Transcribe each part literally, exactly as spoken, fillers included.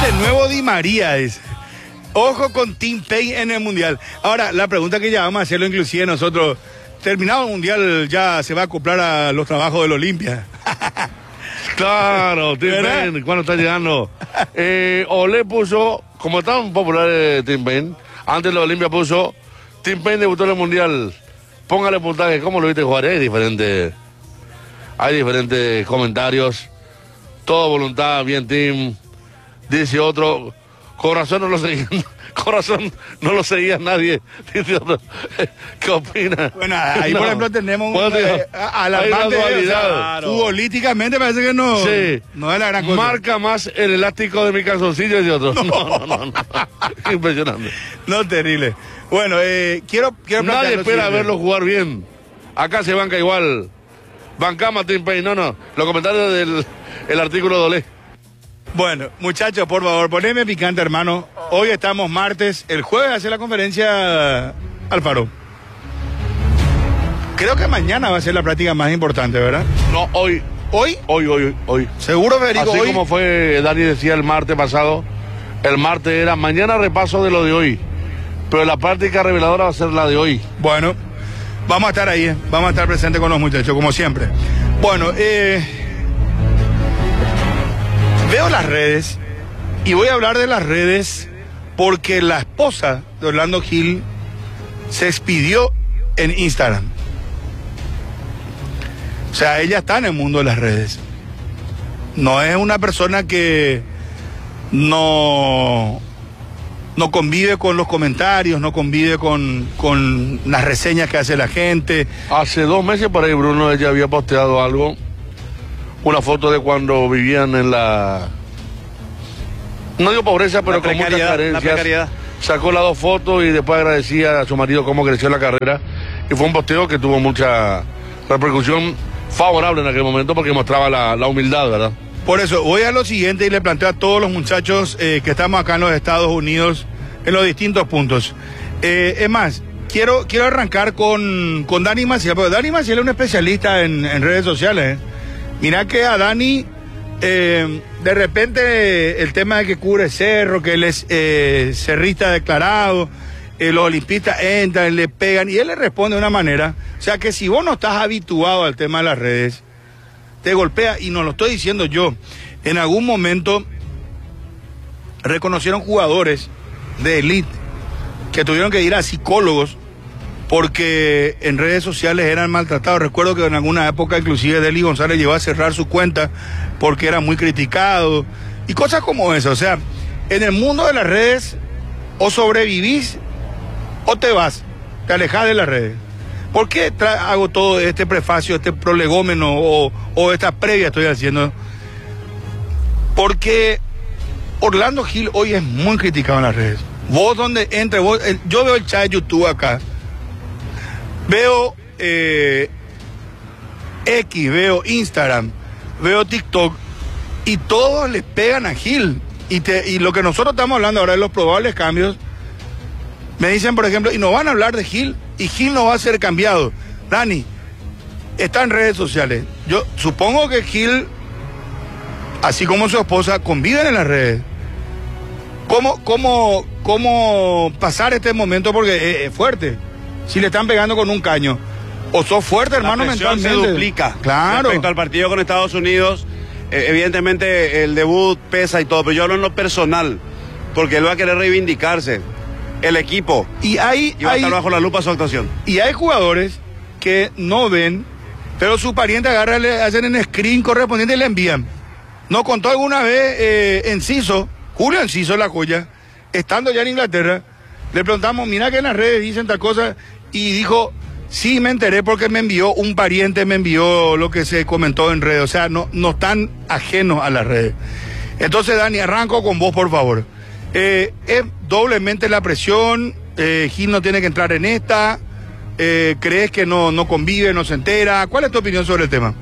de nuevo Di María, dice. Ojo con Tim Payne en el Mundial. Ahora, la pregunta que ya vamos a hacerlo inclusive nosotros, terminado el Mundial, ya se va a acoplar a los trabajos del Olimpia. Claro, Tim Payne, cuando está llegando. Eh, Olé puso, como tan popular eh, Tim Payne, antes de Olimpia puso, Tim Payne debutó en el Mundial. Póngale puntaje, ¿cómo lo viste jugar? Hay diferentes, hay diferentes comentarios. Todo voluntad, bien Tim. Dice otro, corazón no lo seguía, corazón no lo seguía nadie. Dice otro, ¿qué opina? Bueno, ahí no. Por ejemplo tenemos bueno, un, eh, alarmante, o sea, claro. Futbolísticamente parece que no, sí. No es la gran cosa. Marca más el elástico de mi calzoncillo y de otro. No, no, no, no. Impresionante. No, terrible. Bueno, eh, quiero, quiero nadie espera verlo jugar bien. Acá se banca igual. Bancama Tim Payne, no, no. Los comentarios del el artículo de Olé. Bueno, muchachos, por favor, poneme picante, hermano. Hoy estamos martes, el jueves hace la conferencia Alfaro. Creo que mañana va a ser la práctica más importante, ¿verdad? No, hoy. ¿Hoy? Hoy, hoy, hoy. ¿Seguro, Federico? Así hoy? como fue, Dani decía el martes pasado, el martes era mañana repaso de lo de hoy, pero la práctica reveladora va a ser la de hoy. Bueno, vamos a estar ahí, ¿eh? Vamos a estar presentes con los muchachos, como siempre. Bueno, eh... veo las redes y voy a hablar de las redes porque la esposa de Orlando Gil se expidió en Instagram. O sea, ella está en el mundo de las redes. No es una persona que no, no convive con los comentarios, no convive con, con las reseñas que hace la gente. Hace dos meses por ahí, Bruno, ella había posteado algo. Una foto de cuando vivían en la... No digo pobreza, pero con muchas carencias. Sacó las dos fotos y después agradecía a su marido cómo creció la carrera. Y fue un posteo que tuvo mucha repercusión favorable en aquel momento porque mostraba la, la humildad, ¿verdad? Por eso, voy a lo siguiente y le planteo a todos los muchachos eh, que estamos acá en los Estados Unidos en los distintos puntos. Eh, es más, quiero, quiero arrancar con, con Dani Maciel, porque Dani Maciel es un especialista en, en redes sociales, ¿eh? Mira que a Dani, eh, de repente, el tema de que cubre cerro, que él es eh, cerrista declarado, eh, los olimpistas entran, le pegan, y él le responde de una manera. O sea que si vos no estás habituado al tema de las redes, te golpea, y no lo estoy diciendo yo. En algún momento reconocieron jugadores de élite que tuvieron que ir a psicólogos porque en redes sociales eran maltratados. Recuerdo que en alguna época inclusive Deli González llegó a cerrar su cuenta porque era muy criticado y cosas como eso. O sea, en el mundo de las redes o sobrevivís o te vas, te alejas de las redes. ¿Por qué hago todo este prefacio, este prolegómeno o, o esta previa estoy haciendo? Porque Orlando Gil hoy es muy criticado en las redes. Vos donde entre, vos, el, yo veo el chat de YouTube acá. Veo eh, X, veo Instagram, veo TikTok y todos les pegan a Gil. Y, te, y lo que nosotros estamos hablando ahora de los probables cambios, me dicen, por ejemplo, y no van a hablar de Gil y Gil no va a ser cambiado. Dani, está en redes sociales. Yo supongo que Gil, así como su esposa, conviven en las redes. ¿Cómo, cómo, cómo pasar este momento? Porque es, es fuerte. Si le están pegando con un caño. O sos fuerte, hermano, mentalmente. Se duplica. Claro. Respecto al partido con Estados Unidos, eh, evidentemente el debut pesa y todo, pero yo hablo en lo personal, porque él va a querer reivindicarse. El equipo. Y hay, y va hay, a estar bajo la lupa su actuación. Y hay jugadores que no ven, pero su pariente agarra, le hacen en screen correspondiente y le envían. Nos contó alguna vez eh, Enciso, Julio Enciso, la joya, estando ya en Inglaterra, le preguntamos, mira que en las redes dicen tal cosa, y dijo, sí, me enteré porque me envió, un pariente me envió lo que se comentó en redes, o sea, no, no están ajenos a las redes. Entonces, Dani, arranco con vos, por favor. Eh, es doblemente la presión, eh, Gil no tiene que entrar en esta, eh, ¿crees que no, no convive, no se entera? ¿Cuál es tu opinión sobre el tema?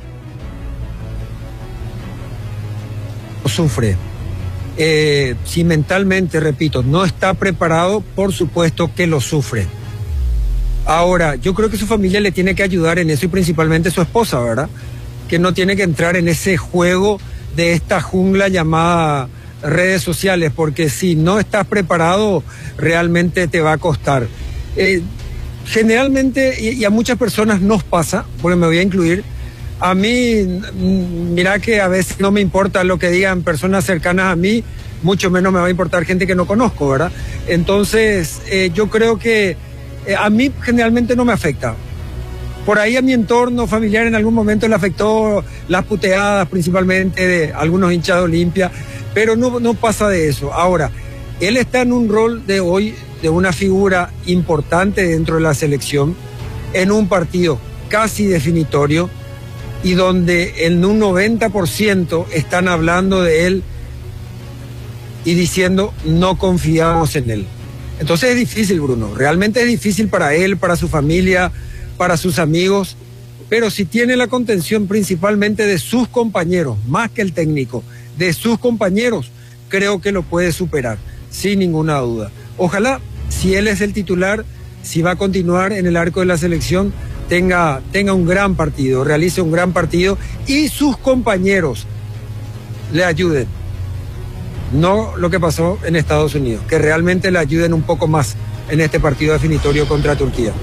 Sufre. Eh, si mentalmente, repito, no está preparado, por supuesto que lo sufre. Ahora, yo creo que su familia le tiene que ayudar en eso y principalmente su esposa, ¿verdad? Que no tiene que entrar en ese juego de esta jungla llamada redes sociales, porque si no estás preparado, realmente te va a costar. Eh, generalmente, y, y a muchas personas nos pasa, porque me voy a incluir, a mí, mira que a veces no me importa lo que digan personas cercanas a mí, mucho menos me va a importar gente que no conozco, ¿verdad? Entonces, eh, yo creo que eh, a mí generalmente no me afecta. Por ahí a mi entorno familiar en algún momento le afectó las puteadas principalmente de algunos hinchas de Olimpia, pero no, no pasa de eso. Ahora, él está en un rol de hoy de una figura importante dentro de la selección, en un partido casi definitorio, y donde en un noventa por ciento están hablando de él y diciendo no confiamos en él. Entonces es difícil, Bruno, realmente es difícil para él, para su familia, para sus amigos, pero si tiene la contención principalmente de sus compañeros, más que el técnico, de sus compañeros, creo que lo puede superar, sin ninguna duda. Ojalá, si él es el titular, si va a continuar en el arco de la selección, tenga, tenga un gran partido, realice un gran partido y sus compañeros le ayuden. No lo que pasó en Estados Unidos, que realmente le ayuden un poco más en este partido definitorio contra Turquía.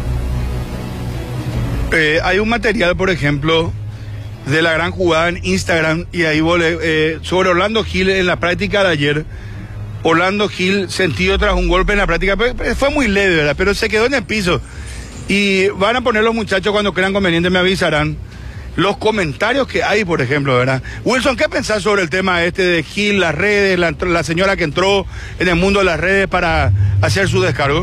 Eh, hay un material, por ejemplo, de la gran jugada en Instagram, y ahí vole, eh, sobre Orlando Gil en la práctica de ayer. Orlando Gil sentido tras un golpe en la práctica, fue muy leve, ¿verdad? Pero se quedó en el piso. Y van a poner los muchachos cuando crean conveniente, me avisarán. Los comentarios que hay, por ejemplo, ¿verdad? Wilson, ¿qué pensás sobre el tema este de Gil, las redes, la, la señora que entró en el mundo de las redes para hacer su descargo?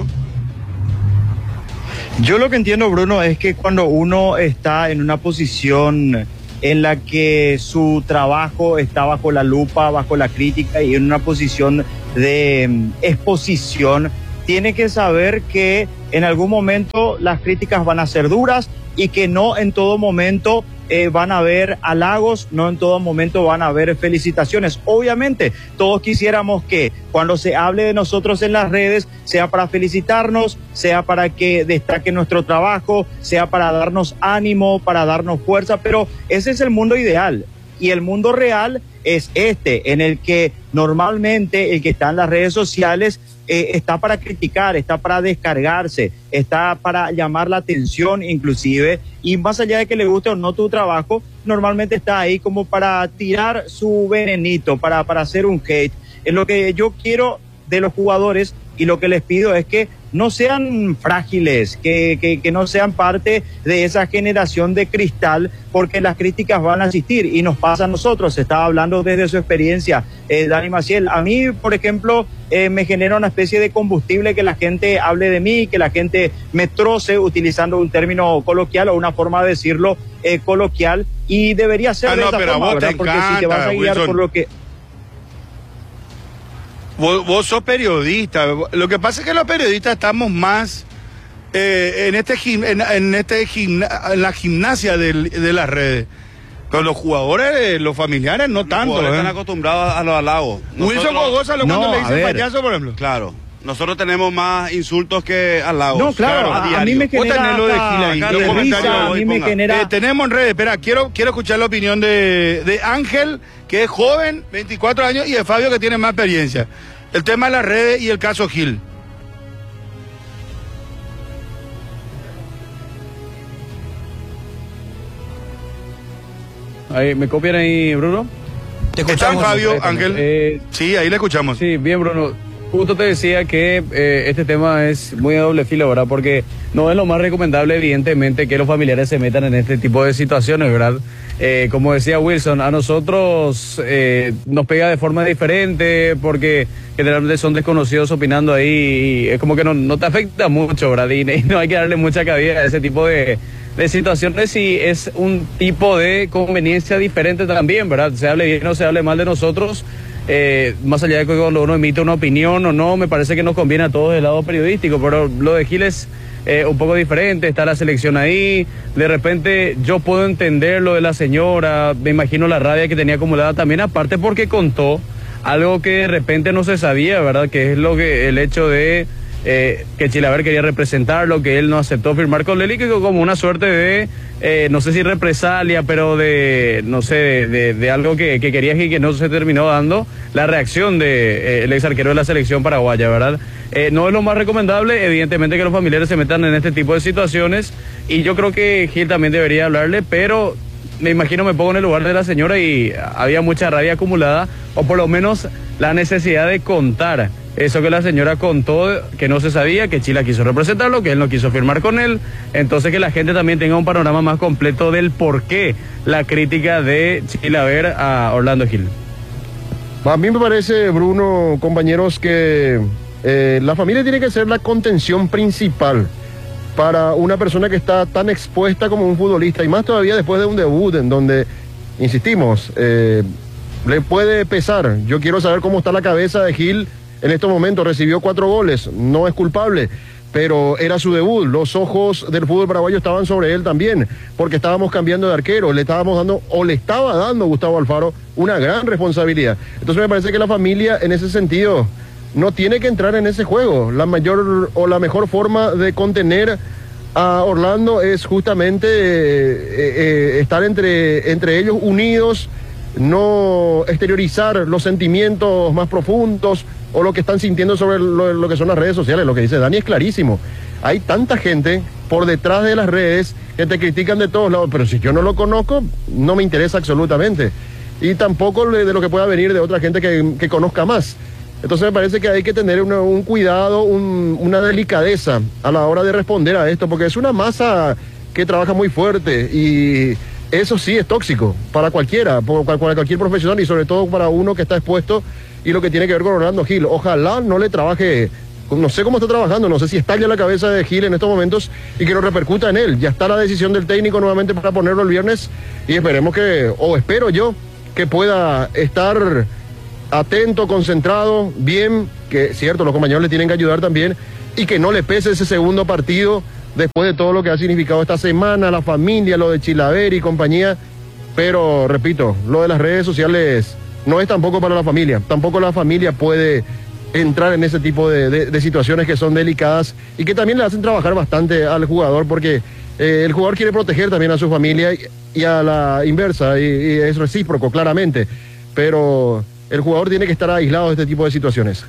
Yo lo que entiendo, Bruno, es que cuando uno está en una posición en la que su trabajo está bajo la lupa, bajo la crítica y en una posición de um, exposición, tiene que saber que en algún momento las críticas van a ser duras y que no en todo momento eh, van a haber halagos, no en todo momento van a haber felicitaciones. Obviamente, todos quisiéramos que cuando se hable de nosotros en las redes, sea para felicitarnos, sea para que destaque nuestro trabajo, sea para darnos ánimo, para darnos fuerza, pero ese es el mundo ideal. Y el mundo real es este, en el que normalmente el que está en las redes sociales eh, está para criticar, está para descargarse, está para llamar la atención inclusive, y más allá de que le guste o no tu trabajo, normalmente está ahí como para tirar su venenito, para, para hacer un hate. Es lo que yo quiero de los jugadores y lo que les pido es que no sean frágiles, que, que, que no sean parte de esa generación de cristal, porque las críticas van a existir y nos pasa a nosotros. Se estaba hablando desde su experiencia, eh, Dani Maciel. A mí, por ejemplo, eh, me genera una especie de combustible que la gente hable de mí, que la gente me troce, utilizando un término coloquial o una forma de decirlo eh, coloquial, y debería ser ah, de no, esa forma, ¿verdad? Porque encanta, si te vas a guiar Wilson. por lo que... Vos, vos sos periodista. Lo que pasa es que los periodistas estamos más eh, en este en, en este gimna, en la gimnasia del, de las redes. Con los jugadores, los familiares, no tanto. Los jugadores ¿eh? están acostumbrados a los halagos. Wilson Gogosa, no, cuando le dicen payaso, por ejemplo. Claro. Nosotros tenemos más insultos que halagos. No, claro, claro a, a mí me genera lo de Gil ahí, de risa, a mí me genera... Eh, tenemos en redes, espera, quiero, quiero escuchar la opinión de, de Ángel, que es joven, veinticuatro años, y de Fabio, que tiene más experiencia. El tema de las redes y el caso Gil. Ahí, ¿me copian ahí, Bruno? Te escuchamos, Fabio, Ángel. Eh, sí, ahí le escuchamos. Sí, bien, Bruno. Justo te decía que eh, este tema es muy de doble filo, ¿verdad? Porque no es lo más recomendable, evidentemente, que los familiares se metan en este tipo de situaciones, ¿verdad? Eh, como decía Wilson, a nosotros eh, nos pega de forma diferente porque generalmente son desconocidos opinando ahí y es como que no, no te afecta mucho, ¿verdad? Y, y no hay que darle mucha cabida a ese tipo de, de situaciones, y es un tipo de conveniencia diferente también, ¿verdad? Se hable bien o se hable mal de nosotros. Eh, más allá de que cuando uno emite una opinión o no, me parece que nos conviene a todos del lado periodístico, pero lo de Gil es eh, un poco diferente, está la selección ahí, de repente yo puedo entender lo de la señora, me imagino la rabia que tenía acumulada también, aparte porque contó algo que de repente no se sabía, ¿verdad? Que es lo que el hecho de eh, que Chilaver quería representarlo, que él no aceptó firmar con él y que como una suerte de, eh, no sé si represalia, pero de, no sé, de, de, de algo que, que quería y que no se terminó dando, la reacción de eh, el ex arquero de la selección paraguaya, ¿verdad? Eh, no es lo más recomendable, evidentemente, que los familiares se metan en este tipo de situaciones, y yo creo que Gil también debería hablarle, pero me imagino, me pongo en el lugar de la señora y había mucha rabia acumulada, o por lo menos la necesidad de contar eso que la señora contó, que no se sabía, que Chila quiso representarlo, que él no quiso firmar con él. Entonces, que la gente también tenga un panorama más completo del por qué la crítica de Chilaver a Orlando Gil. A mí me parece, Bruno, compañeros, que eh, la familia tiene que ser la contención principal para una persona que está tan expuesta como un futbolista, y más todavía después de un debut en donde, insistimos, eh, le puede pesar. Yo quiero saber cómo está la cabeza de Gil en estos momentos. Recibió cuatro goles, no es culpable, pero era su debut. Los ojos del fútbol paraguayo estaban sobre él también, porque estábamos cambiando de arquero, le estábamos dando, o le estaba dando Gustavo Alfaro una gran responsabilidad. Entonces me parece que la familia en ese sentido no tiene que entrar en ese juego. La mayor o la mejor forma de contener a Orlando es justamente eh, eh, estar entre, entre ellos unidos, no exteriorizar los sentimientos más profundos o lo que están sintiendo sobre lo, lo que son las redes sociales. Lo que dice Dani es clarísimo. Hay tanta gente por detrás de las redes que te critican de todos lados, pero si yo no lo conozco, no me interesa absolutamente. Y tampoco de lo que pueda venir de otra gente que, que conozca más. Entonces me parece que hay que tener una, un cuidado, un, una delicadeza a la hora de responder a esto, porque es una masa que trabaja muy fuerte y eso sí es tóxico para cualquiera, para cualquier profesional y sobre todo para uno que está expuesto, y lo que tiene que ver con Orlando Gil. Ojalá no le trabaje, no sé cómo está trabajando, no sé si estalla la cabeza de Gil en estos momentos y que no repercuta en él. Ya está la decisión del técnico nuevamente para ponerlo el viernes y esperemos que, o espero yo, que pueda estar atento, concentrado, bien, que cierto, los compañeros le tienen que ayudar también, y que no le pese ese segundo partido después de todo lo que ha significado esta semana, la familia, lo de Chilaver y compañía. Pero repito, lo de las redes sociales no es tampoco para la familia, tampoco la familia puede entrar en ese tipo de, de, de situaciones que son delicadas y que también le hacen trabajar bastante al jugador, porque eh, el jugador quiere proteger también a su familia y, y a la inversa, y, y es recíproco claramente, pero el jugador tiene que estar aislado de este tipo de situaciones.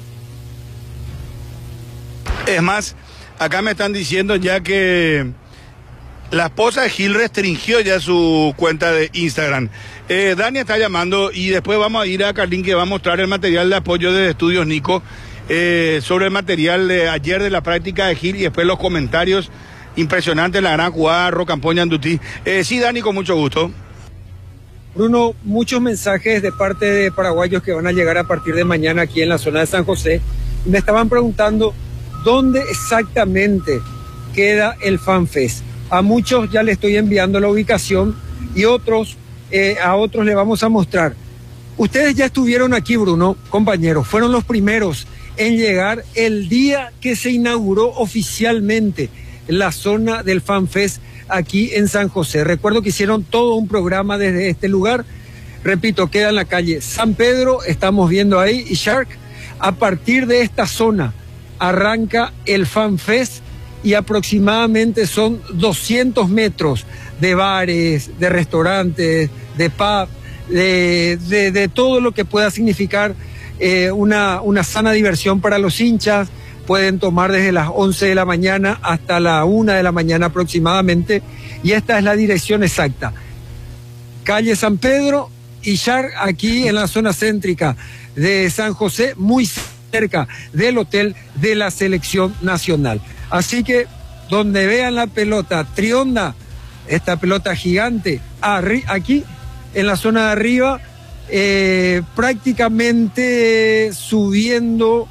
Es más, acá me están diciendo ya que la esposa de Gil restringió ya su cuenta de Instagram. Eh, Dani está llamando y después vamos a ir a Carlín, que va a mostrar el material de apoyo de Estudios Nico eh, sobre el material de ayer de la práctica de Gil y después los comentarios impresionantes, la gran jugada, Rocampoña, Andutí. Eh, sí, Dani, con mucho gusto. Bruno, muchos mensajes de parte de paraguayos que van a llegar a partir de mañana aquí en la zona de San José. Me estaban preguntando dónde exactamente queda el FanFest. A muchos ya le estoy enviando la ubicación y otros, eh, a otros le vamos a mostrar. Ustedes ya estuvieron aquí, Bruno, compañeros, fueron los primeros en llegar el día que se inauguró oficialmente la zona del FanFest aquí en San José. Recuerdo que hicieron todo un programa desde este lugar. Repito, queda en la calle San Pedro, estamos viendo ahí, y Shark. A partir de esta zona arranca el FanFest y aproximadamente son doscientos metros de bares, de restaurantes, de pub, de, de, de todo lo que pueda significar eh, una, una sana diversión para los hinchas. Pueden tomar desde las once de la mañana hasta la una de la mañana aproximadamente, y esta es la dirección exacta. Calle San Pedro y Shark, aquí en la zona céntrica de San José, muy cerca del hotel de la Selección Nacional. Así que donde vean la pelota trionda, esta pelota gigante, aquí en la zona de arriba, eh, prácticamente subiendo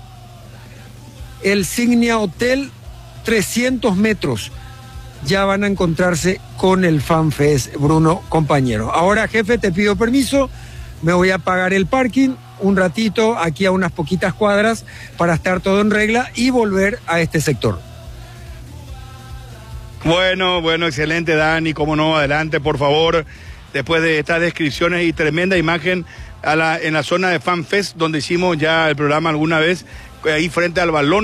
el Signia Hotel, trescientos metros, ya van a encontrarse con el FanFest, Bruno, compañero. Ahora, jefe, te pido permiso, me voy a pagar el parking un ratito, aquí a unas poquitas cuadras, para estar todo en regla y volver a este sector. Bueno, bueno, excelente, Dani, cómo no, adelante, por favor, después de estas descripciones y tremenda imagen a la, en la zona de FanFest, donde hicimos ya el programa alguna vez, ahí frente al balón,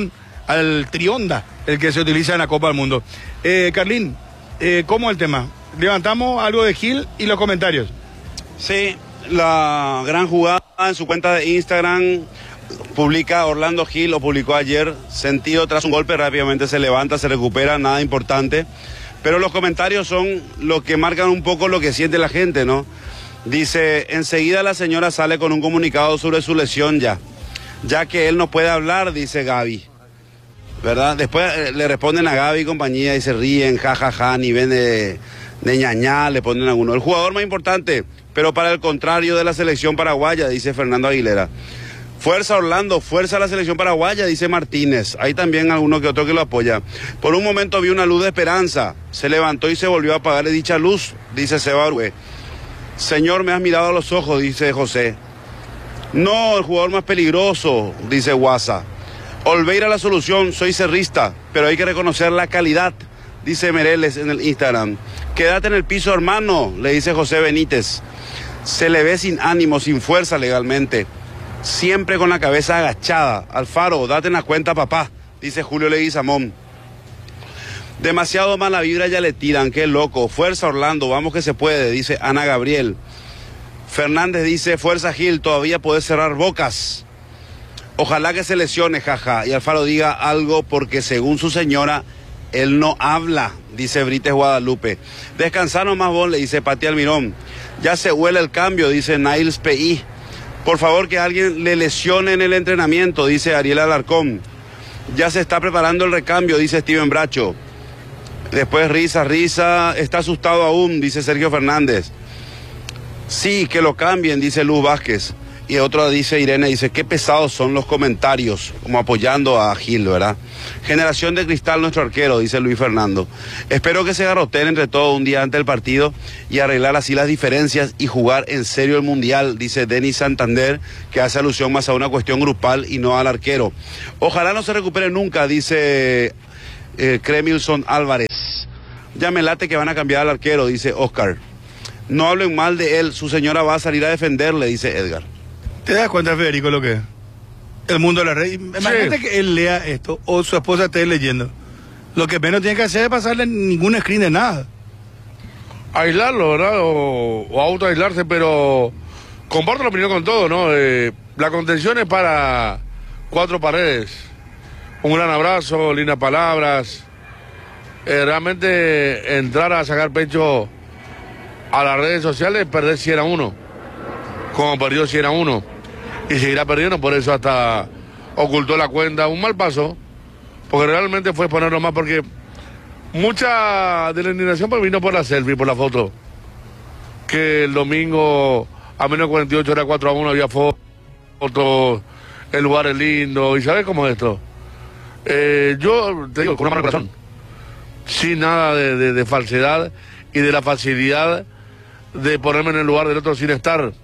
al trionda, el que se utiliza en la Copa del Mundo. Eh, Carlín, eh, ¿cómo es el tema? Levantamos algo de Gil y los comentarios. Sí, la gran jugada en su cuenta de Instagram publica Orlando Gil, lo publicó ayer, sentido tras un golpe, rápidamente se levanta, se recupera, nada importante. Pero los comentarios son lo que marcan un poco lo que siente la gente, ¿no? Dice, enseguida la señora sale con un comunicado sobre su lesión ya, ya que él no puede hablar, dice Gaby, ¿verdad? Después eh, le responden a Gaby y compañía y se ríen, jajaja, ja, ja, ni ven de, de ñañá, le ponen a uno. El jugador más importante, pero para el contrario de la selección paraguaya, dice Fernando Aguilera. Fuerza Orlando, fuerza a la selección paraguaya, dice Martínez. Hay también alguno que otro que lo apoya. Por un momento vi una luz de esperanza, se levantó y se volvió a apagar dicha luz, dice Seba Arue. Señor, me has mirado a los ojos, dice José. No, el jugador más peligroso, dice Guasa. Olveira la solución, soy cerrista, pero hay que reconocer la calidad, dice Mereles en el Instagram. Quédate en el piso, hermano, le dice José Benítez. Se le ve sin ánimo, sin fuerza legalmente. Siempre con la cabeza agachada. Alfaro, date una cuenta, papá, dice Julio Leguizamón. Demasiado mala vibra ya le tiran, qué loco. Fuerza Orlando, vamos que se puede, dice Ana Gabriel. Fernández dice, fuerza Gil, todavía puedes cerrar bocas. Ojalá que se lesione, jaja. Y Alfaro diga algo porque según su señora, él no habla, dice Brites Guadalupe. Descansar nomás vos, le dice Pati Almirón. Ya se huele el cambio, dice Niles P I. Por favor que alguien le lesione en el entrenamiento, dice Ariel Alarcón. Ya se está preparando el recambio, dice Steven Bracho. Después risa, risa, está asustado aún, dice Sergio Fernández. Sí, que lo cambien, dice Luz Vázquez. Y otro dice Irene, dice, qué pesados son los comentarios, como apoyando a Gil, ¿verdad? Generación de cristal nuestro arquero, dice Luis Fernando. Espero que se garroteen entre todos un día antes del partido y arreglar así las diferencias y jugar en serio el Mundial, dice Denis Santander, que hace alusión más a una cuestión grupal y no al arquero. Ojalá no se recupere nunca, dice eh, Cremilson Álvarez. Ya me late que van a cambiar al arquero, dice Oscar. No hablen mal de él, su señora va a salir a defenderle, dice Edgar. ¿Te das cuenta, Federico, lo que es? El mundo de la red. Imagínate sí. Que él lea esto o su esposa esté leyendo. Lo que menos tiene que hacer es pasarle ningún screen de nada. Aislarlo, ¿verdad? O, o autoaislarse, pero comparto la opinión con todo, ¿no? Eh, la contención es para cuatro paredes. Un gran abrazo, lindas palabras. Eh, realmente entrar a sacar pecho a las redes sociales, perder si era uno. Como perdió si era uno. Y seguirá perdiendo, por eso hasta ocultó la cuenta. Un mal paso, porque realmente fue ponerlo más, porque mucha de la indignación pues vino por la selfie, por la foto. Que el domingo a menos cuarenta y ocho era cuatro a uno, había fotos, el lugar es lindo, y ¿sabes cómo es esto? Eh, yo te digo, con una mano corazón, sin nada de, de, de falsedad y de la facilidad de ponerme en el lugar del otro sin estar.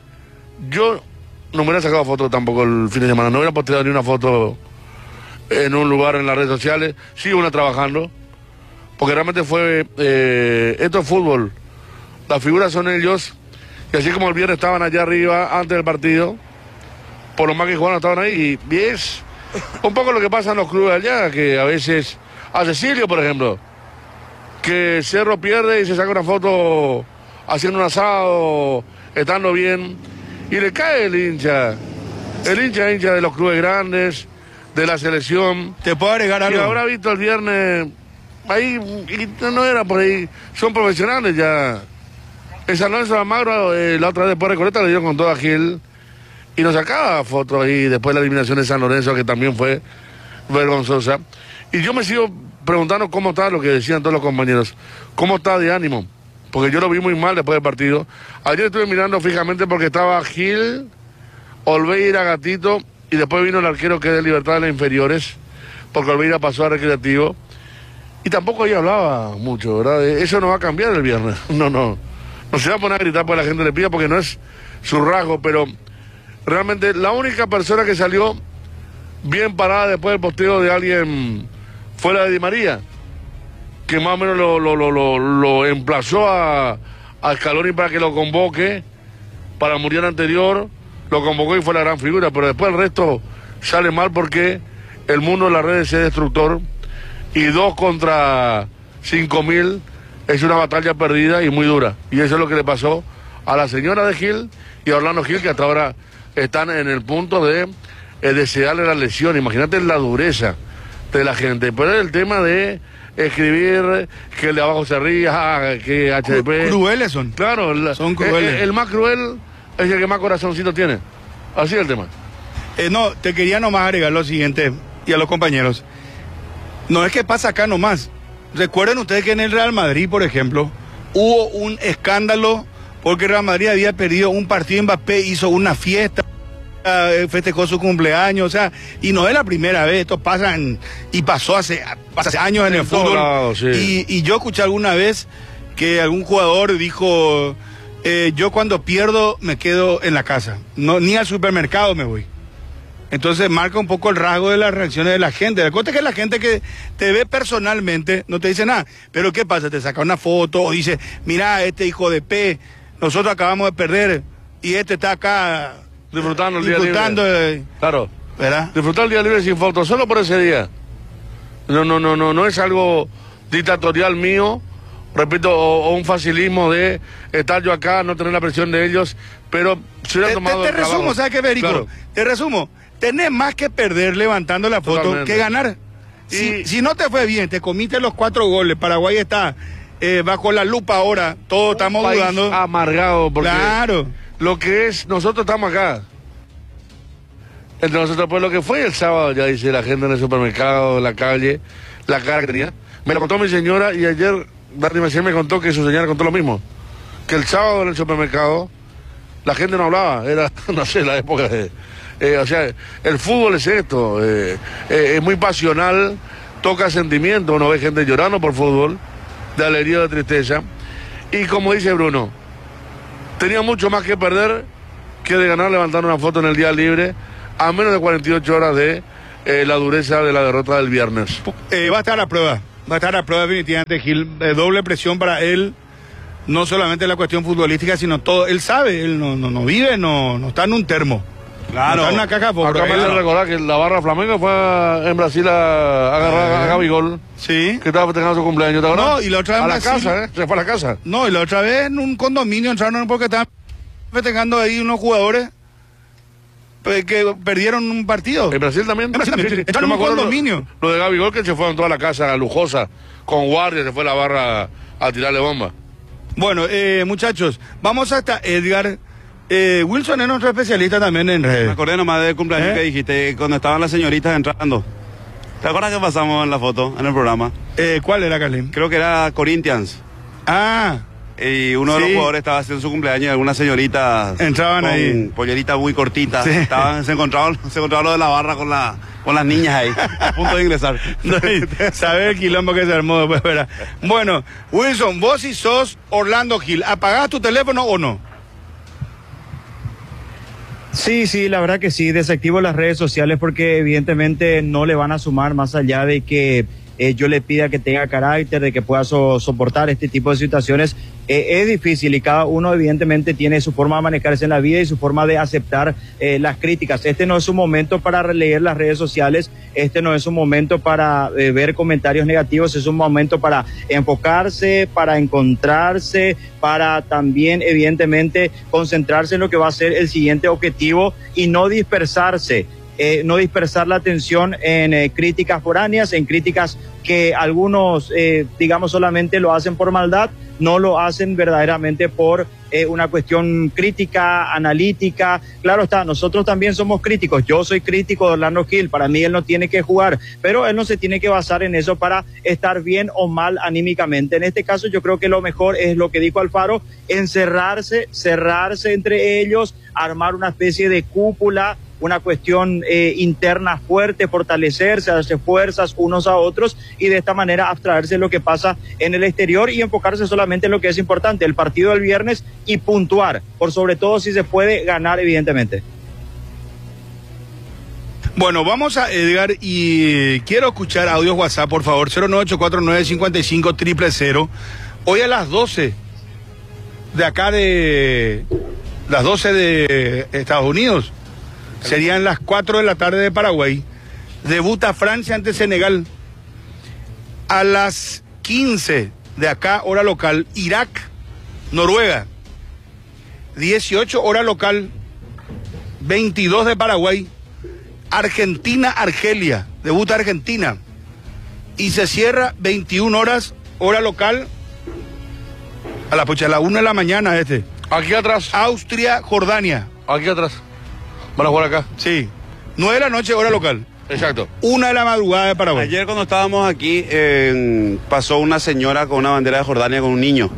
Yo no me hubiera sacado fotos tampoco el fin de semana, no hubiera posteado ni una foto en un lugar en las redes sociales, sí una trabajando, porque realmente fue, eh, esto es fútbol, las figuras son ellos, y así como el viernes estaban allá arriba antes del partido, por lo más que jugaron estaban ahí, y es un poco lo que pasa en los clubes allá, que a veces, a Cecilio por ejemplo, que Cerro pierde y se saca una foto haciendo un asado, estando bien, y le cae el hincha, el hincha hincha de los clubes grandes, de la selección. ¿Te puedo agregar algo? Y habrá visto el viernes, ahí, y no era por ahí, son profesionales ya. En San Lorenzo de Almagro, eh, la otra vez después de Recoleta le dieron con todo a Gil, y nos sacaba fotos ahí, después de la eliminación de San Lorenzo, que también fue vergonzosa. Y yo me sigo preguntando cómo está, lo que decían todos los compañeros, cómo está de ánimo. Porque yo lo vi muy mal después del partido. Ayer estuve mirando fijamente porque estaba Gil, Olveira, Gatito, y después vino el arquero que es de Libertad de las inferiores, porque Olveira pasó a Recreativo. Y tampoco ahí hablaba mucho, ¿verdad? Eso no va a cambiar el viernes. No, no. No se va a poner a gritar porque la gente le pida, porque no es su rasgo, pero realmente la única persona que salió bien parada después del posteo de alguien fuera de Di María, que más o menos lo, lo, lo, lo, lo emplazó a, a Scaloni para que lo convoque para el mundial anterior, lo convocó y fue la gran figura, pero después el resto sale mal porque el mundo de las redes es destructor y dos contra cinco mil es una batalla perdida y muy dura. Y eso es lo que le pasó a la señora de Gil y a Orlando Gil, que hasta ahora están en el punto de eh, desearle la lesión. Imagínate la dureza de la gente. Pero es el tema de escribir que el de abajo se ría, que H D P... Crueles son. Claro, la, son crueles. El, el más cruel es el que más corazoncito tiene. Así es el tema. Eh, no, te quería nomás agregar lo siguiente, y a los compañeros. No es que pasa acá nomás. Recuerden ustedes que en el Real Madrid, por ejemplo, hubo un escándalo porque el Real Madrid había perdido un partido, Mbappé hizo una fiesta, eh, festejó su cumpleaños, o sea, y no es la primera vez, esto pasa en, y pasó hace, hace años en, en el fútbol. Lado, sí. y, y yo escuché alguna vez que algún jugador dijo, eh, yo cuando pierdo me quedo en la casa, no, ni al supermercado me voy. Entonces marca un poco el rasgo de las reacciones de la gente. Recuerda que la gente que te ve personalmente no te dice nada. Pero ¿qué pasa? Te saca una foto o dice, mira, este hijo de P, nosotros acabamos de perder y este está acá disfrutando el día disfrutando libre. De... Claro. ¿Verdad? Disfrutar el día libre sin foto, solo por ese día. No, no, no, no, no es algo dictatorial mío, repito, o, o un facilismo de estar yo acá, no tener la presión de ellos, pero si hubiera Te, tomado te, te el trabajo. resumo, ¿sabes qué, Federico? Claro. Te resumo. Tenés más que perder levantando la foto Totalmente. que ganar. Si, Y- si no te fue bien, te comiste los cuatro goles, Paraguay está eh, bajo la lupa ahora, todos estamos Un país dudando. amargado, porque Claro. lo que es, nosotros estamos acá. Entre nosotros, pues lo que fue el sábado, ya dice la gente en el supermercado, en la calle, la cara que tenía. Me lo contó mi señora y ayer Dani Messier me contó que su señora contó lo mismo. Que el sábado en el supermercado la gente no hablaba, era, no sé, la época de... Eh, o sea, el fútbol es esto, eh, eh, es muy pasional, toca sentimientos, uno ve gente llorando por fútbol, de alegría o de tristeza. Y como dice Bruno, tenía mucho más que perder que de ganar levantando una foto en el día libre a menos de cuarenta y ocho horas de eh, la dureza de la derrota del viernes. Eh, va a estar a prueba, va a estar a prueba definitivamente Gil, eh, doble presión para él, no solamente la cuestión futbolística, sino todo, él sabe, él no, no, no vive, no, no está en un termo. Claro. No está en una caja de fósforo. Acá me hace recordar que la barra Flamengo fue a- en Brasil a agarrar a Gabigol, Sí. que estaba festejando su cumpleaños, ¿te acuerdas? No, y la otra vez a en la Brasil- casa, ¿eh? Se fue a la casa. No, y la otra vez en un condominio entraron porque estaban festejando ahí unos jugadores pues, que perdieron un partido. En Brasil también. En Brasil también. Sí, sí. Entraron Yo me en un acuerdo lo- condominio. Lo, de Gabigol, que se fue en toda la casa lujosa, con guardia, se fue a la barra a, a tirarle bomba. Bueno, eh, muchachos, vamos hasta Edgar. Eh, Wilson es nuestro especialista también en Me redes. acordé nomás del cumpleaños ¿Eh? que dijiste, cuando estaban las señoritas entrando. ¿Te acuerdas que pasamos en la foto, en el programa? Eh, ¿Cuál era, Carlín? Creo que era Corinthians. Ah, Y uno de los Sí. jugadores estaba haciendo su cumpleaños y algunas señoritas Entraban con ahí. polleritas muy cortitas. Sí. Estaban, se encontraban, se encontraban lo de la barra con la, con las niñas ahí, a punto de ingresar. no, y saber el quilombo que se armó después, ¿verdad? Bueno, Wilson, vos si sos Orlando Gil, ¿apagás tu teléfono o no? Sí, sí, la verdad que sí, desactivo las redes sociales porque evidentemente no le van a sumar más allá de que eh, yo le pida que tenga carácter, de que pueda so- soportar este tipo de situaciones. Eh, es difícil y cada uno evidentemente tiene su forma de manejarse en la vida y su forma de aceptar eh, las críticas. Este no es un momento para leer las redes sociales, este no es un momento para eh, ver comentarios negativos, es un momento para enfocarse, para encontrarse, para también evidentemente concentrarse en lo que va a ser el siguiente objetivo y no dispersarse. Eh, no dispersar la atención en eh, críticas foráneas, en críticas que algunos, eh, digamos, solamente lo hacen por maldad, no lo hacen verdaderamente por eh, una cuestión crítica, analítica. Claro está, nosotros también somos críticos, yo soy crítico de Orlando Gil, para mí él no tiene que jugar, pero él no se tiene que basar en eso para estar bien o mal anímicamente. En este caso yo creo que lo mejor es lo que dijo Alfaro, encerrarse, cerrarse entre ellos, armar una especie de cúpula, una cuestión eh, interna fuerte, fortalecerse, darse fuerzas unos a otros y de esta manera abstraerse de lo que pasa en el exterior y enfocarse solamente en lo que es importante, el partido del viernes y puntuar, por sobre todo si se puede ganar evidentemente. Bueno, vamos a Edgar y quiero escuchar audios WhatsApp, por favor, cero nueve ocho cuatro nueve cinco cinco cero cero cero. Hoy a las doce de acá de las doce de Estados Unidos, serían las cuatro de la tarde de Paraguay. debuta Francia ante Senegal. A las quince de acá, hora local, Irak, Noruega. dieciocho hora local, veintidós de Paraguay. Argentina, Argelia, debuta Argentina. Y se cierra veintiuna horas, hora local, a la pucha, a la una de la mañana este. Aquí atrás. Austria, Jordania. Aquí atrás. Van a jugar acá. Sí. nueve de la noche, hora local. Exacto. Una de la madrugada de Paraguay. Ayer cuando estábamos aquí, eh, pasó una señora con una bandera de Jordania con un niño.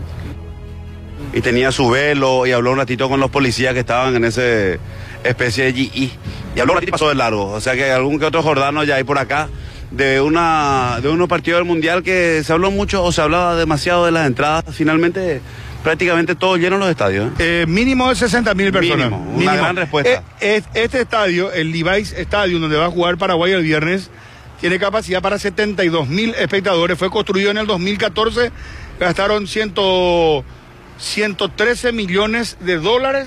Y tenía su velo y habló un ratito con los policías que estaban en ese especie de G I. Y habló un ratito y pasó de largo. O sea que algún que otro jordano ya hay por acá. De una de unos partidos del Mundial que se habló mucho o se hablaba demasiado de las entradas. Finalmente, prácticamente todo lleno los estadios. ¿eh? Eh, mínimo de sesenta mil personas. Mínimo, una mínimo. Gran respuesta. Eh, eh, este estadio, el Levi's Stadium, donde va a jugar Paraguay el viernes, tiene capacidad para setenta y dos mil espectadores. Fue construido en el dos mil catorce. Gastaron ciento trece millones de dólares.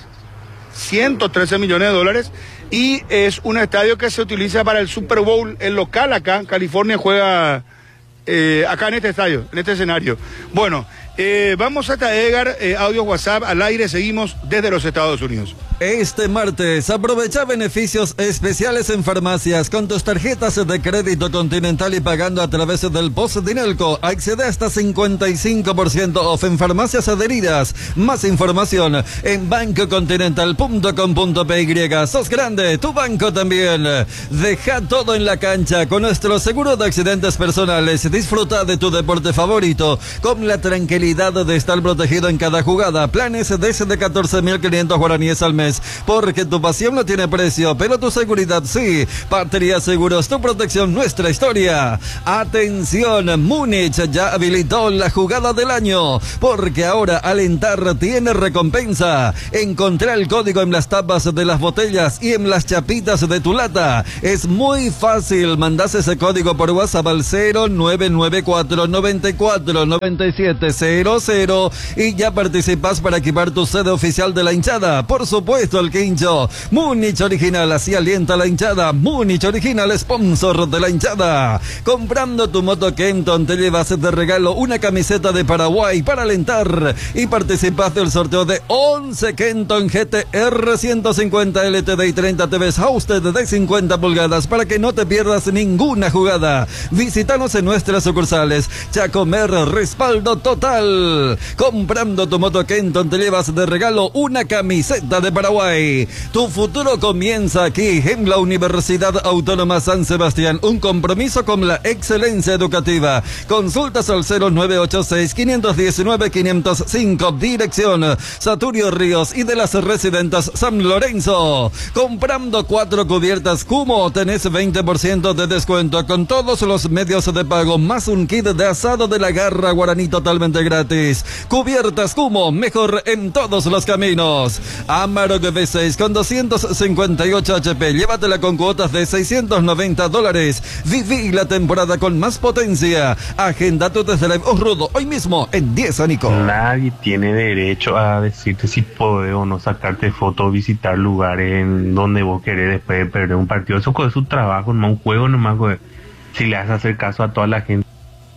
ciento trece millones de dólares. Y es un estadio que se utiliza para el Super Bowl, el local acá. California juega eh, acá en este estadio, en este escenario. Bueno, eh, vamos hasta Edgar, eh, audio WhatsApp al aire, seguimos desde los Estados Unidos. Este martes, aprovecha beneficios especiales en farmacias con tus tarjetas de crédito Continental y pagando a través del P O S Dinelco. Accede hasta cincuenta y cinco por ciento off en farmacias adheridas. Más información en banco continental punto com punto p y. Sos grande, tu banco también. Deja todo en la cancha con nuestro seguro de accidentes personales. Disfruta de tu deporte favorito con la tranquilidad de estar protegido en cada jugada. Planes desde catorce mil quinientos guaraníes al mes. Porque tu pasión no tiene precio, pero tu seguridad sí. Patria Seguros, tu protección, nuestra historia. Atención, Múnich ya habilitó la jugada del año, porque ahora alentar tiene recompensa. Encontrá el código en las tapas de las botellas y en las chapitas de tu lata. Es muy fácil, mandás ese código por WhatsApp al cero nueve nueve cuatro nueve cuatro nueve siete cero cero y ya participas para equipar tu sede oficial de la hinchada. Por supuesto, el quincho. Múnich Original, así alienta la hinchada. Múnich Original, sponsor de la hinchada. Comprando tu moto Kenton te llevas de regalo una camiseta de Paraguay para alentar y participas del sorteo de once Kenton G T R ciento cincuenta L T D y treinta T Vs Hosted de cincuenta pulgadas para que no te pierdas ninguna jugada. Visítanos en nuestras sucursales. Chacomer, respaldo total. Comprando tu moto Kenton te llevas de regalo una camiseta de Paraguay. Tu futuro comienza aquí en la Universidad Autónoma San Sebastián. Un compromiso con la excelencia educativa. Consultas al cero nueve ocho seis, cinco uno nueve, cinco cero cinco. Dirección Saturio Ríos y de las Residentas San Lorenzo. Comprando cuatro cubiertas Cumo tenés veinte por ciento de descuento con todos los medios de pago, más un kit de asado de la Garra Guaraní totalmente gratis. Cubiertas Cumo, mejor en todos los caminos. Amarok V seis con doscientos cincuenta y ocho H P, llévatela con cuotas de seiscientos noventa dólares. Viví la temporada con más potencia. Agenda tu test drive Rudo hoy mismo en diez Anico. Nadie tiene derecho a decirte si puede o no sacarte fotos, visitar lugares en donde vos querés después de perder un partido. Eso es su trabajo, no un juego nomás. Si le haces hacer caso a toda la gente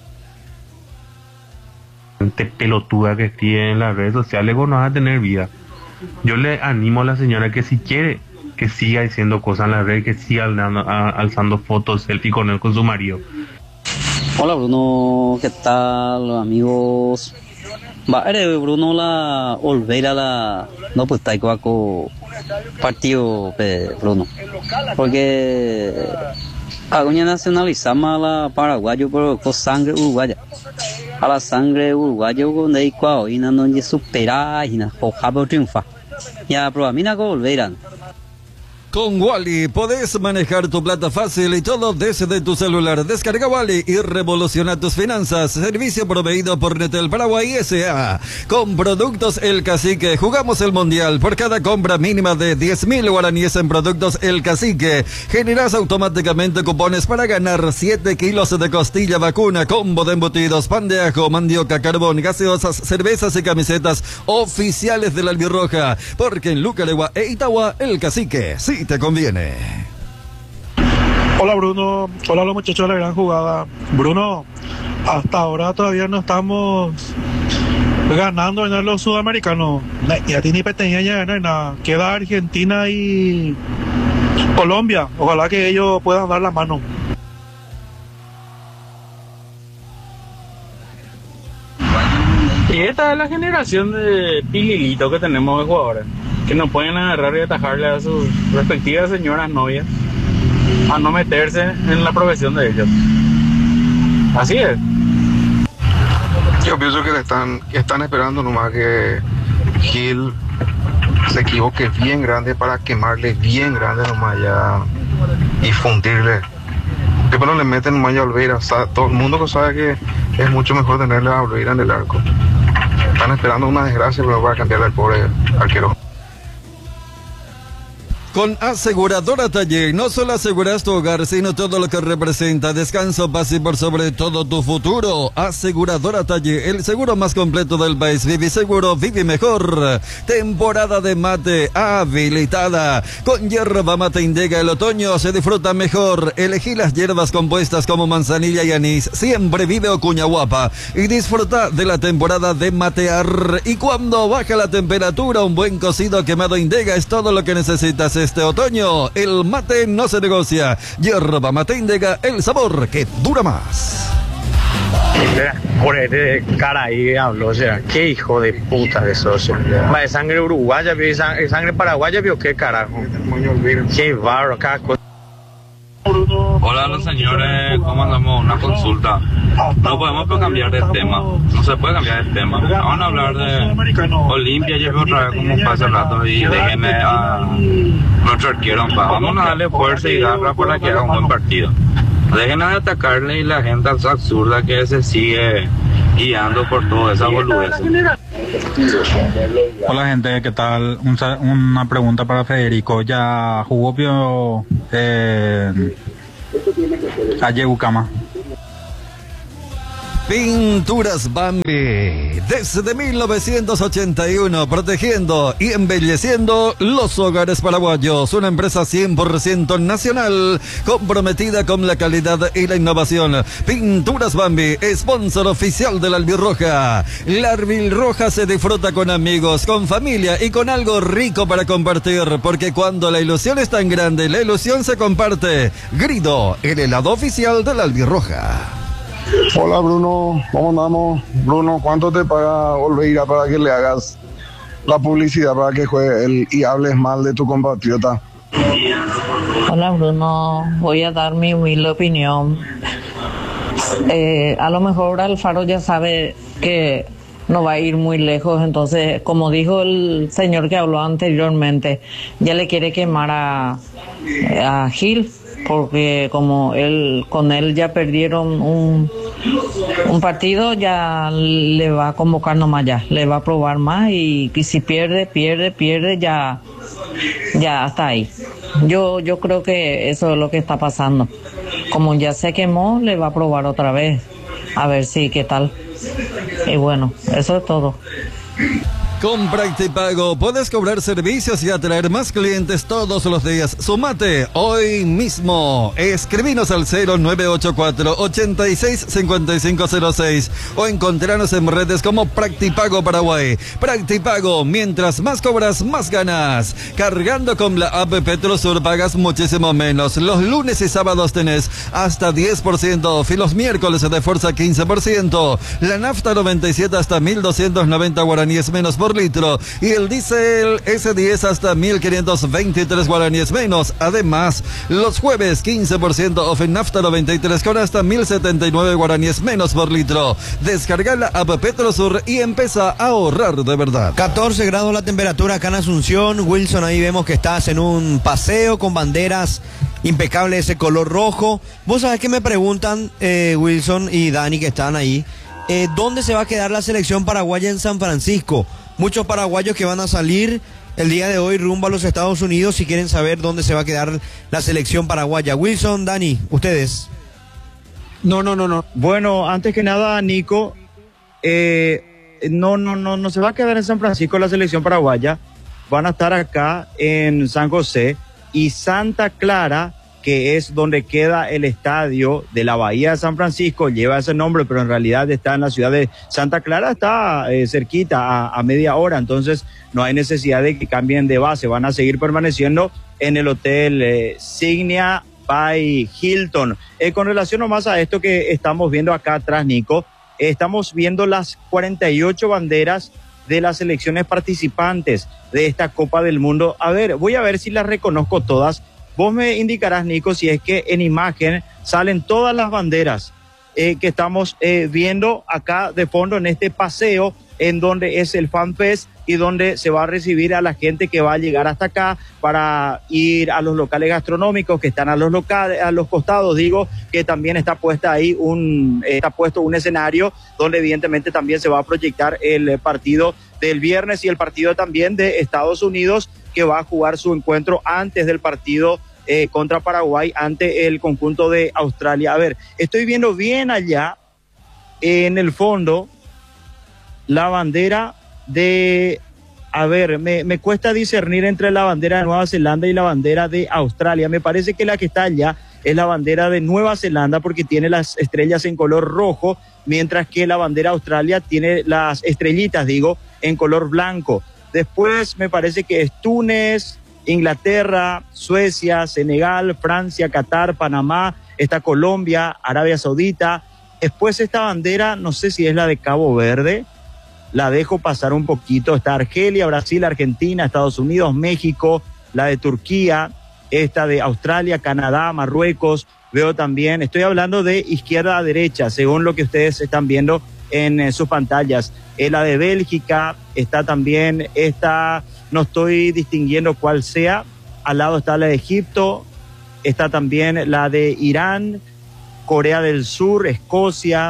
pelotuda que escribe en las redes sociales, vos no vas a tener vida. Yo le animo a la señora que si quiere que siga diciendo cosas en la red, que siga alzando, alzando fotos, selfie con él, con su marido. Hola Bruno, ¿qué tal amigos? Va, eres Bruno la Olveira la no pues taiko partido Bruno, porque alguna nacionalizamos la paraguayo pero con sangre uruguaya. A la sangre uruguaya con de cuau y no no superar y no ojalá triunfa. Ya pero a mí no volverán. Con Wally podés manejar tu plata fácil y todo desde tu celular. Descarga Wally y revoluciona tus finanzas. Servicio proveído por Netel Paraguay S A Con productos El Cacique. Jugamos el mundial. Por cada compra mínima de diez mil guaraníes en productos El Cacique, generás automáticamente cupones para ganar siete kilos de costilla vacuna, combo de embutidos, pan de ajo, mandioca, carbón, gaseosas, cervezas y camisetas oficiales de la Albirroja. Porque en Lucaregua e Itagua, El Cacique sí te conviene. Hola Bruno, hola a los muchachos de la gran jugada. Bruno, hasta ahora todavía no estamos ganando en los sudamericanos. Ya tiene peteña ya ganar nada. Queda Argentina y Colombia. Ojalá que ellos puedan dar la mano. Y esta es la generación de pililito que tenemos de jugadores, que no pueden agarrar y atajarle a sus respectivas señoras novias a no meterse en la profesión de ellos. Así es. Yo pienso que le están, que están esperando nomás que Gil se equivoque bien grande para quemarle bien grande nomás ya y fundirle. Después no le meten nomás ya a Olveira. O sea, todo el mundo que sabe que es mucho mejor tenerle a Olveira en el arco. Están esperando una desgracia pero para cambiarle al pobre arquero. Con Aseguradora Taller no solo aseguras tu hogar, sino todo lo que representa descanso, paz y por sobre todo tu futuro. Aseguradora Taller, el seguro más completo del país. Vivi Seguro, vive mejor. Temporada de mate habilitada. Con Yerba Mate Indega el otoño se disfruta mejor. Elegí las hierbas compuestas como manzanilla y anís. Siempre vive Ocuña Guapa. Y disfruta de la temporada de matear. Y cuando baja la temperatura, un buen cocido quemado Indega es todo lo que necesitas este otoño. El mate no se negocia. Yerba Mate Indega, el sabor que dura más. Por este cara ahí habló, o sea, qué hijo de puta de socio. Va de sangre uruguaya, de sangre, sangre paraguaya, vio qué carajo. Qué barro, cada cosa. Hola los señores, ¿cómo andamos? Una consulta. No podemos cambiar de tema, no se puede cambiar de tema. Vamos a hablar de Olimpia, yo veo otra vez como pasa el rato y déjenme a nuestro arquero. Vamos a darle fuerza y garra para que haga un buen partido. Dejen de atacarle y la gente absurda que se sigue guiando por toda esa boludez. Hola gente, ¿qué tal? Un, una pregunta para Federico. ¿Ya jugó Pio eh, a Yebucama? Pinturas Bambi, desde mil novecientos ochenta y uno, protegiendo y embelleciendo los hogares paraguayos. Una empresa cien por ciento nacional, comprometida con la calidad y la innovación. Pinturas Bambi, sponsor oficial de la Albirroja. La Albirroja se disfruta con amigos, con familia y con algo rico para compartir, porque cuando la ilusión es tan grande, la ilusión se comparte. Grido, el helado oficial de la Albirroja. Hola Bruno, ¿cómo andamos? Bruno, ¿cuánto te paga Olveira para que le hagas la publicidad para que juegue él y hables mal de tu compatriota? Hola Bruno, voy a dar mi humilde opinión. Eh, a lo mejor Alfaro ya sabe que no va a ir muy lejos, entonces, como dijo el señor que habló anteriormente, ya le quiere quemar a, a Gil, porque como él con él ya perdieron un, un partido, ya le va a convocar nomás, ya le va a probar más y, y si pierde, pierde, pierde, ya, ya hasta ahí. Yo, yo creo que eso es lo que está pasando. Como ya se quemó, le va a probar otra vez, a ver si qué tal. Y bueno, eso es todo. Con Practipago puedes cobrar servicios y atraer más clientes todos los días. Sumate hoy mismo. Escribinos al cero nueve ocho cuatro, ochenta y seis, cincuenta y cinco cero seis o encontrarnos en redes como Practipago Paraguay. Practipago, mientras más cobras, más ganas. Cargando con la app Petrosur pagas muchísimo menos. Los lunes y sábados tenés hasta diez por ciento off y los miércoles de fuerza quince por ciento. La nafta noventa y siete hasta mil doscientos noventa guaraníes menos por litro y el diésel ese diez hasta mil quinientos veintitrés guaraníes menos. Además, los jueves quince por ciento off en nafta noventa y tres con hasta mil setenta y nueve guaraníes menos por litro. Descarga la app Petrosur y empieza a ahorrar de verdad. catorce grados la temperatura acá en Asunción. Wilson, ahí vemos que estás en un paseo con banderas impecable, ese color rojo. Vos sabés que me preguntan, eh, Wilson y Dani, que están ahí, eh, ¿dónde se va a quedar la selección paraguaya en San Francisco? Muchos paraguayos que van a salir el día de hoy rumbo a los Estados Unidos si quieren saber dónde se va a quedar la selección paraguaya. Wilson, Dani, ustedes. No, no, no, no. Bueno, antes que nada, Nico, eh, no, no, no, no se va a quedar en San Francisco la selección paraguaya. Van a estar acá en San José y Santa Clara que es donde queda el estadio de la Bahía de San Francisco, lleva ese nombre, pero en realidad está en la ciudad de Santa Clara, está eh, cerquita, a, a media hora, entonces no hay necesidad de que cambien de base, van a seguir permaneciendo en el hotel eh, Signia by Hilton. Eh, con relación nomás a esto que estamos viendo acá atrás, Nico, eh, estamos viendo las cuarenta y ocho banderas de las selecciones participantes de esta Copa del Mundo. A ver, voy a ver si las reconozco todas. Vos me indicarás, Nico, si es que en imagen salen todas las banderas eh, que estamos eh, viendo acá de fondo en este paseo, en donde es el FanFest y donde se va a recibir a la gente que va a llegar hasta acá para ir a los locales gastronómicos que están a los locales, a los costados, digo, que también está puesta ahí un, eh, está puesto un escenario donde evidentemente también se va a proyectar el partido del viernes y el partido también de Estados Unidos, que va a jugar su encuentro antes del partido eh, contra Paraguay ante el conjunto de Australia. A ver, estoy viendo bien allá en el fondo la bandera de, a ver, me, me cuesta discernir entre la bandera de Nueva Zelanda y la bandera de Australia. Me parece que la que está allá es la bandera de Nueva Zelanda porque tiene las estrellas en color rojo, mientras que la bandera de Australia tiene las estrellitas, digo, en color blanco. Después me parece que es Túnez, Inglaterra, Suecia, Senegal, Francia, Qatar, Panamá, está Colombia, Arabia Saudita. Después esta bandera, no sé si es la de Cabo Verde, la dejo pasar un poquito, está Argelia, Brasil, Argentina, Estados Unidos, México, la de Turquía, esta de Australia, Canadá, Marruecos, veo también, estoy hablando de izquierda a derecha, según lo que ustedes están viendo en eh, sus pantallas. Eh, la de Bélgica, está también esta, no estoy distinguiendo cuál sea, al lado está la de Egipto, está también la de Irán, Corea del Sur, Escocia,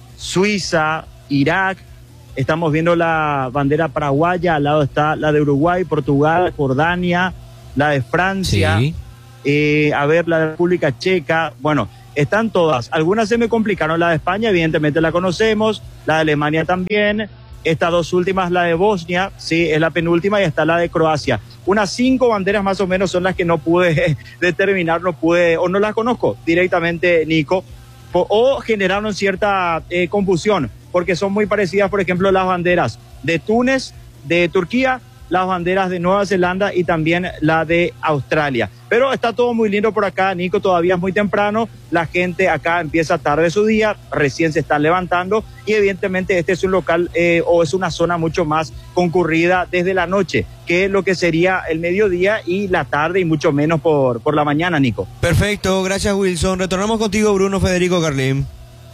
Suiza, Irak. Estamos viendo la bandera paraguaya, al lado está la de Uruguay, Portugal, Jordania, la de Francia, sí. eh, a ver, la de República Checa, bueno, están todas. Algunas se me complicaron, la de España evidentemente la conocemos, la de Alemania también, estas dos últimas, la de Bosnia, sí, es la penúltima, y está la de Croacia. Unas cinco banderas más o menos son las que no pude determinar, no pude, o no las conozco directamente, Nico, o, o generaron cierta eh, confusión, porque son muy parecidas, por ejemplo, las banderas de Túnez, de Turquía, las banderas de Nueva Zelanda y también la de Australia. Pero está todo muy lindo por acá, Nico, todavía es muy temprano, la gente acá empieza tarde su día, recién se están levantando y evidentemente este es un local eh, o es una zona mucho más concurrida desde la noche, que es lo que sería el mediodía y la tarde y mucho menos por, por la mañana, Nico. Perfecto, gracias Wilson. Retornamos contigo, Bruno Federico Carlín.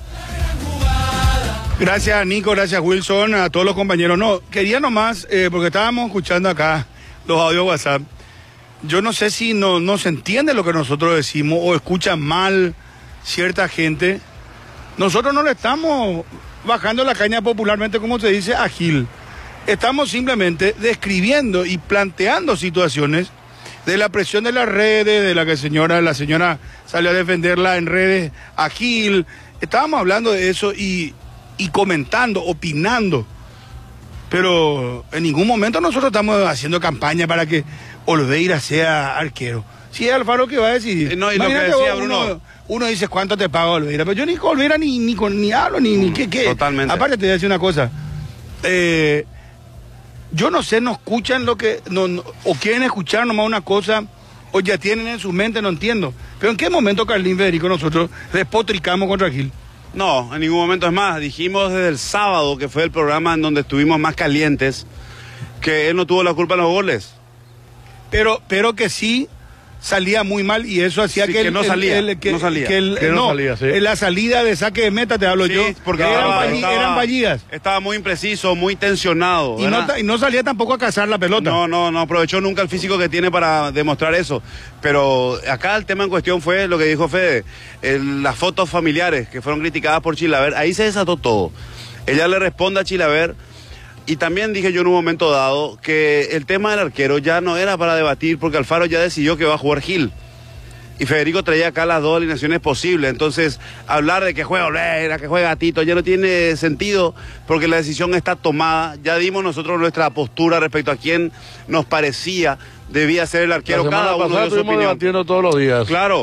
Gracias, Nico, gracias, Wilson, a todos los compañeros. No, quería nomás, eh, porque estábamos escuchando acá los audios WhatsApp. Yo no sé si no, no se entiende lo que nosotros decimos o escuchan mal cierta gente. Nosotros no le estamos bajando la caña popularmente, como se dice, a Gil. Estamos simplemente describiendo y planteando situaciones de la presión de las redes, de la que señora, la señora salió a defenderla en redes a Gil. Estábamos hablando de eso y... y comentando, opinando, pero en ningún momento nosotros estamos haciendo campaña para que Olveira sea arquero. Si es Alfaro que va a decir, eh, no, y lo que decía vos, Bruno, uno, uno dice cuánto te paga Olveira, pero yo ni con Olveira ni, ni, con, ni hablo, ni, ni qué, qué. Totalmente. Aparte te voy a decir una cosa, eh, yo no sé, no escuchan lo que, no, no, o quieren escuchar nomás una cosa, o ya tienen en su mente, no entiendo. Pero ¿en qué momento, Carlín Federico, nosotros despotricamos contra Gil? No, en ningún momento. Es más, dijimos desde el sábado, que fue el programa en donde estuvimos más calientes, que él no tuvo la culpa en los goles. Pero, pero que sí salía muy mal y eso hacía sí, que, que el, no salía, el, el, que, no salía. Que el, que no no, salía, sí. La salida de saque de meta, te hablo sí, yo, porque eran, estaba, falli, estaba, eran fallidas. Estaba muy impreciso, muy tensionado. Y no, y no salía tampoco a cazar la pelota. No, no, no aprovechó nunca el físico que tiene para demostrar eso. Pero acá el tema en cuestión fue lo que dijo Fede, el, las fotos familiares que fueron criticadas por Chilaver. Ahí se desató todo. Ella le responde a Chilaver. Y también dije yo en un momento dado que el tema del arquero ya no era para debatir porque Alfaro ya decidió que va a jugar Gil. Y Federico traía acá las dos alineaciones posibles. Entonces, hablar de que juega Olveira, que juega Tito, ya no tiene sentido porque la decisión está tomada. Ya dimos nosotros nuestra postura respecto a quién nos parecía debía ser el arquero. La cada uno pasada de su estuvimos opinión. debatiendo todos los días. Claro.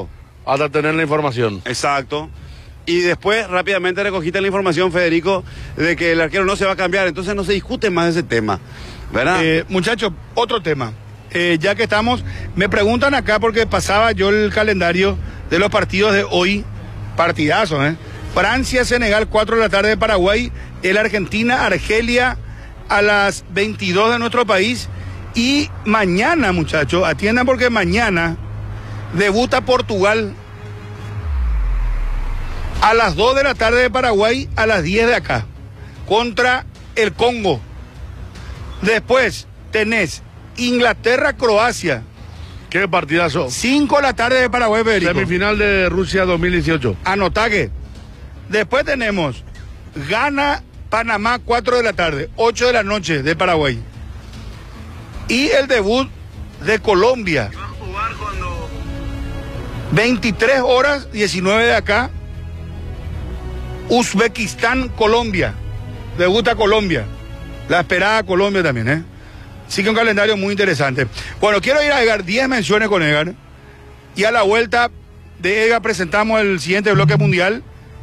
hasta tener la información. Exacto. Y después rápidamente recogiste la información, Federico, de que el arquero no se va a cambiar, entonces no se discute más ese tema, ¿verdad? Eh, muchachos, otro tema. Eh, ya que estamos, me preguntan acá porque pasaba yo el calendario de los partidos de hoy, partidazos, ¿eh? Francia, Senegal, cuatro de la tarde de Paraguay, el Argentina, Argelia a las veintidós de nuestro país, y mañana, muchachos, atiendan porque mañana debuta Portugal a las dos de la tarde de Paraguay, a las diez de acá, contra el Congo. Después tenés Inglaterra-Croacia. Qué partidazo. cinco de la tarde de Paraguay, Federico. Semifinal de Rusia dos mil dieciocho. Anotague. Después tenemos Ghana-Panamá, cuatro de la tarde, ocho de la noche de Paraguay. Y el debut de Colombia. veintitrés horas, diecinueve de acá. Uzbekistán, Colombia. Debuta Colombia. La esperada Colombia también, ¿eh? Sí que un calendario muy interesante. Bueno, quiero ir a Edgar, diez menciones con Edgar. Y a la vuelta de Edgar presentamos el siguiente bloque mundial.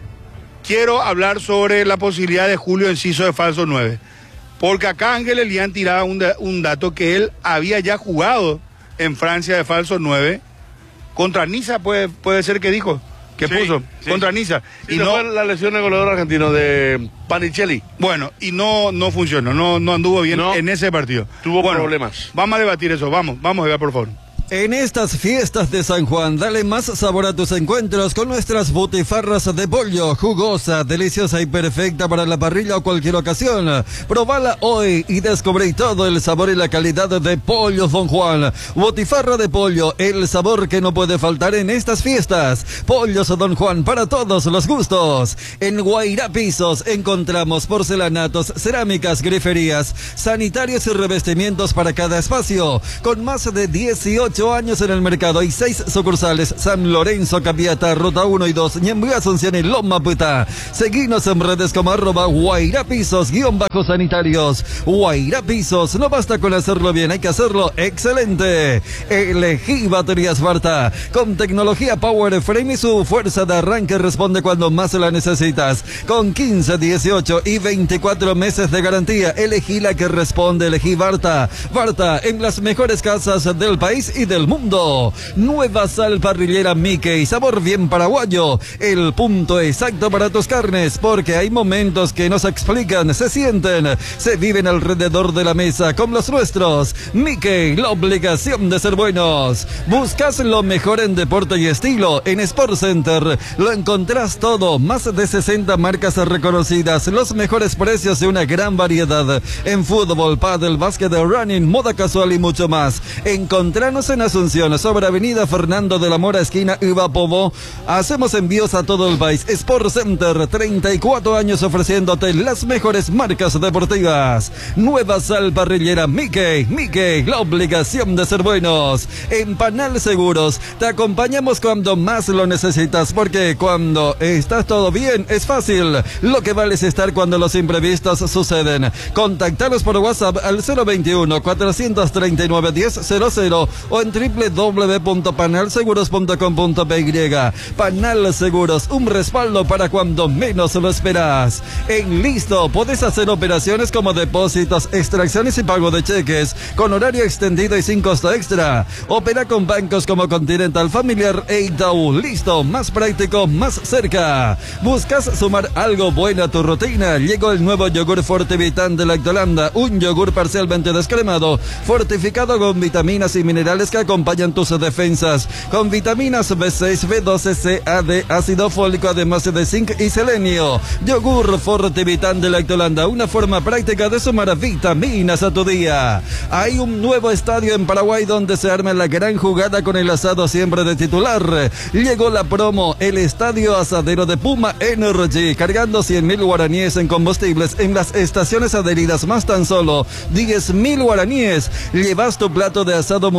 Quiero hablar sobre la posibilidad de Julio Enciso de falso nueve. Porque acá Ángel Elián tiraba un, da, un dato que él había ya jugado en Francia de falso nueve. Contra Niza puede, puede ser que dijo. Que sí, puso sí. Contra Niza. Sí, y no fue la lesión del goleador argentino de Panicelli. Bueno, y no, no funcionó, no, no anduvo bien no, en ese partido. Tuvo bueno, problemas. Vamos a debatir eso, vamos, vamos a ver, por favor. En estas fiestas de San Juan, dale más sabor a tus encuentros con nuestras butifarras de pollo, jugosa, deliciosa y perfecta para la parrilla o cualquier ocasión. Probala hoy y descubrí todo el sabor y la calidad de Pollo Don Juan. Butifarra de pollo, el sabor que no puede faltar en estas fiestas. Pollos Don Juan para todos los gustos. En Guairá Pisos encontramos porcelanatos, cerámicas, griferías, sanitarios y revestimientos para cada espacio. Con más de dieciocho años en el mercado y seis sucursales: San Lorenzo, Capiata, Ruta uno y dos, Ñembuí, Asunción y Loma Puta. Seguinos en redes como arroba Guairá Pisos, guión bajo sanitarios. Guairá Pisos, no basta con hacerlo bien, hay que hacerlo excelente. Elegí baterías Varta, con tecnología Power Frame y su fuerza de arranque responde cuando más la necesitas. Con quince, dieciocho y veinticuatro meses de garantía, elegí la que responde, elegí Varta. Varta, en las mejores casas del país y del mundo. Nueva sal parrillera Mickey, sabor bien paraguayo, el punto exacto para tus carnes, porque hay momentos que no se explican, se sienten, se viven alrededor de la mesa con los nuestros. Mickey, la obligación de ser buenos. Buscas lo mejor en deporte y estilo, en Sport Center lo encontrás todo, más de sesenta marcas reconocidas, los mejores precios y una gran variedad en fútbol, pádel, básquet, running, moda casual y mucho más. Encontranos en Asunción, sobre Avenida Fernando de la Mora, esquina Ibapovo. Hacemos envíos a todo el país. Sport Center, treinta y cuatro años ofreciéndote las mejores marcas deportivas. Nueva sal parrillera Mickey. Mickey, la obligación de ser buenos. En Panal Seguros, te acompañamos cuando más lo necesitas, porque cuando estás todo bien, es fácil. Lo que vale es estar cuando los imprevistos suceden. Contactanos por WhatsApp al cero veintiuno, cuatrocientos treinta y nueve, diez cero cero o en doble u doble u doble u punto panal seguros punto com punto p y. Panal Seguros, un respaldo para cuando menos lo esperas. En Listo, podés hacer operaciones como depósitos, extracciones y pago de cheques, con horario extendido y sin costo extra. Opera con bancos como Continental, Familiar e Itaú. Listo, más práctico, más cerca. ¿Buscas sumar algo bueno a tu rutina? Llegó el nuevo yogur Fortivitán de Lactolanda, un yogur parcialmente descremado, fortificado con vitaminas y minerales que acompañan tus defensas, con vitaminas B seis, B doce, C, A, D, ácido fólico, además de zinc y selenio. Yogur Fortivitán de Lactolanda, una forma práctica de sumar vitaminas a tu día. Hay un nuevo estadio en Paraguay donde se arma la gran jugada con el asado siempre de titular. Llegó la promo, el estadio asadero de Puma Energy, cargando cien mil guaraníes en combustibles en las estaciones adheridas, más tan solo diez mil guaraníes. Llevas tu plato de asado mundialista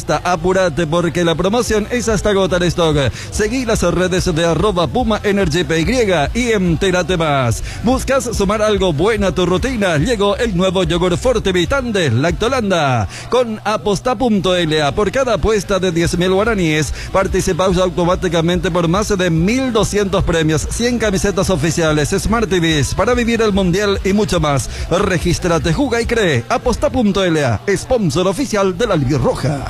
Esta, apúrate porque la promoción es hasta agotar stock. Seguí las redes de arroba Puma Energy P Y y entérate más. ¿Buscas sumar algo bueno a tu rutina? Llegó el nuevo yogur Forte Vitan de Lactolanda. Con aposta punto L A, por cada apuesta de diez mil guaraníes, participas automáticamente por más de mil doscientos premios, cien camisetas oficiales, Smart T Vs, para vivir el mundial y mucho más. Regístrate, juga y cree. aposta punto L A, sponsor oficial de la Albirroja.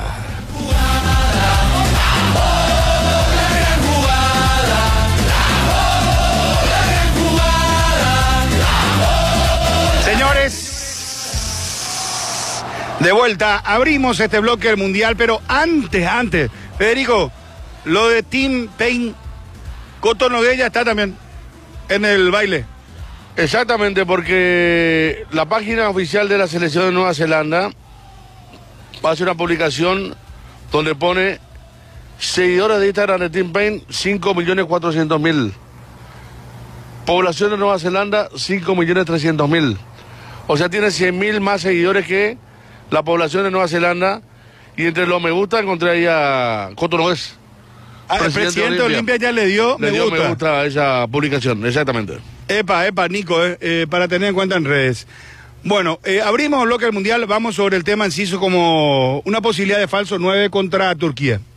Señores, de vuelta, abrimos este bloque del mundial, pero antes, antes, Federico, lo de Tim Payne, Coto Nogueira está también en el baile. Exactamente, porque la página oficial de la selección de Nueva Zelanda va a hacer una publicación donde pone seguidores de Instagram de Tim Payne, cinco millones cuatrocientos mil. Población de Nueva Zelanda, cinco millones trescientos mil. O sea, tiene cien mil más seguidores que la población de Nueva Zelanda. Y entre los me gusta encontré ahí a Coto Nogueira. Ah, el presidente de Olimpia ya le dio le me dio gusta. me gusta a esa publicación, exactamente. Epa, epa, Nico, eh, eh, para tener en cuenta en redes. Bueno, eh, abrimos el bloque del mundial, vamos sobre el tema inciso como una posibilidad de falso nueve contra Turquía.